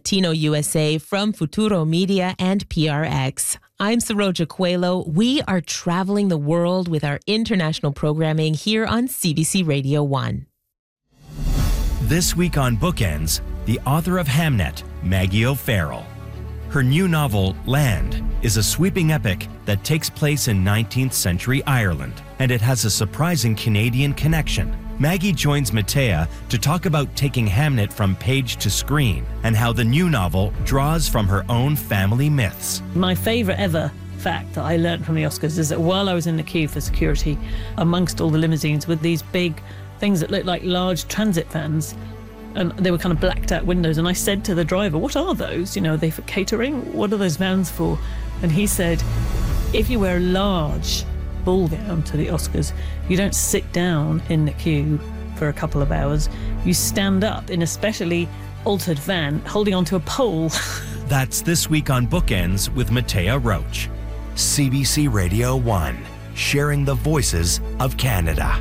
Latino USA from Futuro Media and PRX. I'm Saroja Coelho. We are traveling the world with our international programming here on CBC Radio 1. This week on Bookends, the author of Hamnet, Maggie O'Farrell. Her new novel, Land, is a sweeping epic that takes place in 19th century Ireland, and it has a surprising Canadian connection. Maggie joins Matea to talk about taking Hamnet from page to screen and how the new novel draws from her own family myths. My favourite ever fact that I learned from the Oscars is that while I was in the queue for security, amongst all the limousines with these big things that looked like large transit vans, and they were kind of blacked out windows, and I said to the driver, what are those? Are they for catering? What are those vans for? And he said, if you wear a large ball gown to the Oscars, you don't sit down in the queue for a couple of hours. You stand up in a specially altered van holding onto a pole. That's This Week on Bookends with Matea Roach. CBC Radio 1, sharing the voices of Canada.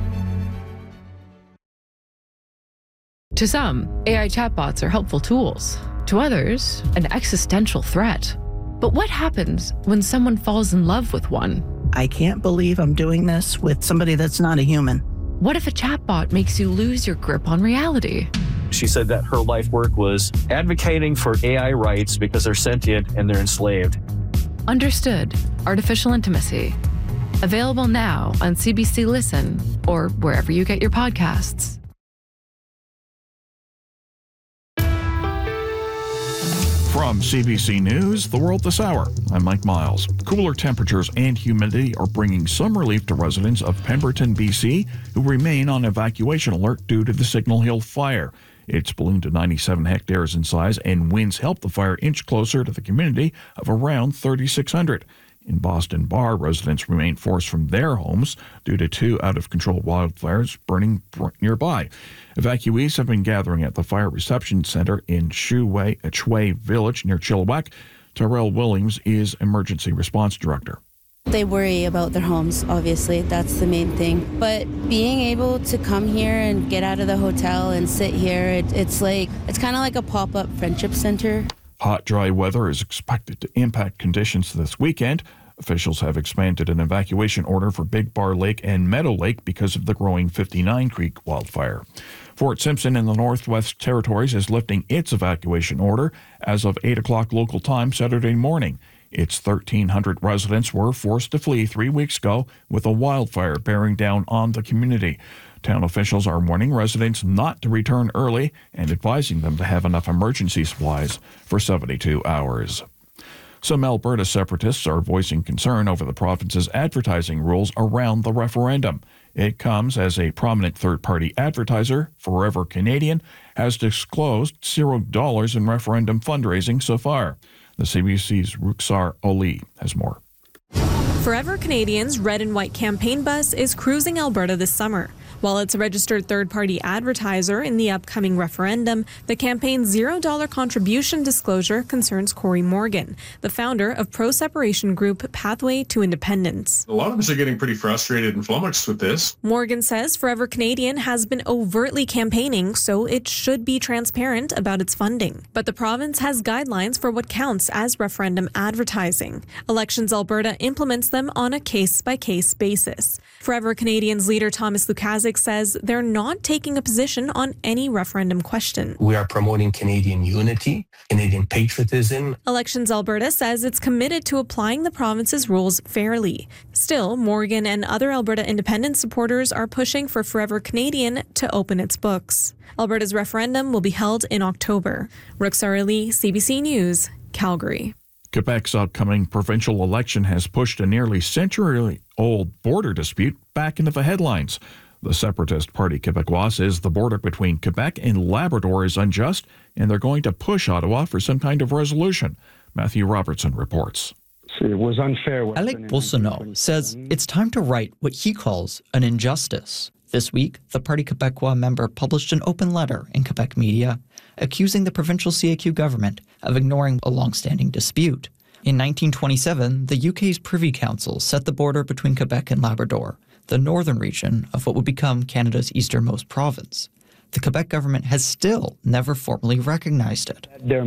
To some, AI chatbots are helpful tools. To others, an existential threat. But what happens when someone falls in love with one? I can't believe I'm doing this with somebody that's not a human. What if a chatbot makes you lose your grip on reality? She said that her life work was advocating for AI rights because they're sentient and they're enslaved. Understood. Artificial Intimacy. Available now on CBC Listen or wherever you get your podcasts. From CBC News, The World This Hour, I'm Mike Miles. Cooler temperatures and humidity are bringing some relief to residents of Pemberton, BC, who remain on evacuation alert due to the Signal Hill fire. It's ballooned to 97 hectares in size, and winds helped the fire inch closer to the community of around 3,600. In Boston Bar, residents remain forced from their homes due to two out-of-control wildfires burning nearby. Evacuees have been gathering at the Fire Reception Center in Chouet Village near Chilliwack. Terrell Williams is Emergency Response Director. They worry about their homes, obviously. That's the main thing. But being able to come here and get out of the hotel and sit here, it's kind of like a pop-up friendship center. Hot, dry weather is expected to impact conditions this weekend. Officials have expanded an evacuation order for Big Bar Lake and Meadow Lake because of the growing 59 Creek wildfire. Fort Simpson in the Northwest Territories is lifting its evacuation order as of 8 o'clock local time Saturday morning. Its 1,300 residents were forced to flee 3 weeks ago with a wildfire bearing down on the community. Town officials are warning residents not to return early and advising them to have enough emergency supplies for 72 hours. Some Alberta separatists are voicing concern over the province's advertising rules around the referendum. It comes as a prominent third-party advertiser, Forever Canadian, has disclosed $0 in referendum fundraising so far. The CBC's Ruxar Oli has more. Forever Canadian's red and white campaign bus is cruising Alberta this summer. While it's a registered third-party advertiser in the upcoming referendum, the campaign's $0 contribution disclosure concerns Corey Morgan, the founder of pro-separation group Pathway to Independence. A lot of us are getting pretty frustrated and flummoxed with this. Morgan says Forever Canadian has been overtly campaigning, so it should be transparent about its funding. But the province has guidelines for what counts as referendum advertising. Elections Alberta implements them on a case-by-case basis. Forever Canadian's leader Thomas Lukaszuk says they're not taking a position on any referendum question. We are promoting Canadian unity, Canadian patriotism. Elections Alberta says it's committed to applying the province's rules fairly. Still, Morgan and other Alberta independence supporters are pushing for Forever Canadian to open its books. Alberta's referendum will be held in October. Ruxar Ali, CBC News, Calgary. Quebec's upcoming provincial election has pushed a nearly century-old border dispute back into the headlines. The separatist Parti Québécois says the border between Quebec and Labrador is unjust, and they're going to push Ottawa for some kind of resolution. Matthew Robertson reports. It was unfair. Alec Boissonnault says it's time to right what he calls an injustice. This week, the Parti Québécois member published an open letter in Quebec media accusing the provincial CAQ government of ignoring a long-standing dispute. In 1927, the UK's Privy Council set the border between Quebec and Labrador, the northern region of what would become Canada's easternmost province. The Quebec government has still never formally recognized it. There